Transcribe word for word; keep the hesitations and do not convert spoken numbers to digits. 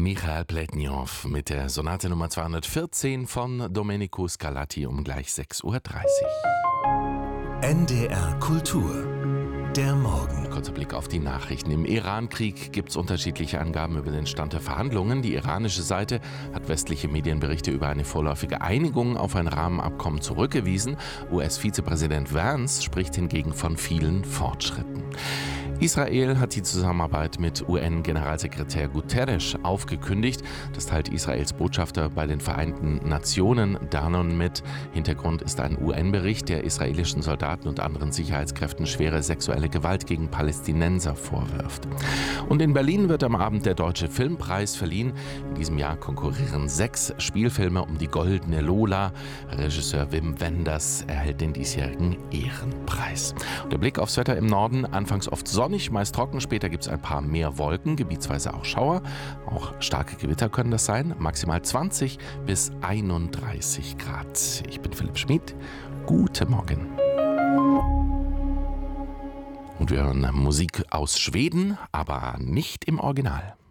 Michael Pletniow mit der Sonate Nummer zweihundertvierzehn von Domenico Scarlatti um gleich sechs Uhr dreißig. N D R Kultur. Der Morgen. Kurzer Blick auf die Nachrichten. Im Iran-Krieg gibt es unterschiedliche Angaben über den Stand der Verhandlungen. Die iranische Seite hat westliche Medienberichte über eine vorläufige Einigung auf ein Rahmenabkommen zurückgewiesen. U S-Vizepräsident Vance spricht hingegen von vielen Fortschritten. Israel hat die Zusammenarbeit mit U N-Generalsekretär Guterres aufgekündigt. Das teilt Israels Botschafter bei den Vereinten Nationen Danon mit. Hintergrund ist ein U N-Bericht, der israelischen Soldaten und anderen Sicherheitskräften schwere sexuelle Gewalt gegen Palästinenser vorwirft. Und in Berlin wird am Abend der Deutsche Filmpreis verliehen. In diesem Jahr konkurrieren sechs Spielfilme um die Goldene Lola. Regisseur Wim Wenders erhält den diesjährigen Ehrenpreis. Und der Blick aufs Wetter im Norden, anfangs oft sonnig, meist trocken, später gibt es ein paar mehr Wolken, gebietsweise auch Schauer. Auch starke Gewitter können das sein, maximal zwanzig bis einunddreißig Grad. Ich bin Philipp Schmid, guten Morgen. Und wir hören Musik aus Schweden, aber nicht im Original.